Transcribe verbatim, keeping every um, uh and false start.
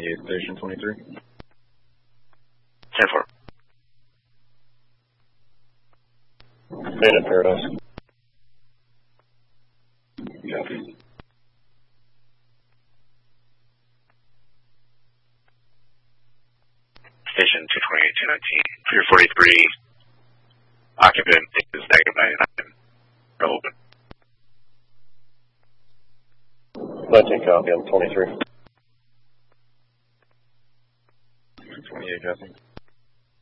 twenty-eight, station twenty-three. ten four. Made it, Paradise. Copy. Station two twenty-eight, two nineteen. Pier forty-three. Occupant is negative ninety-nine. Open. nineteen copy, I'm twenty-three. twenty-eight, copy.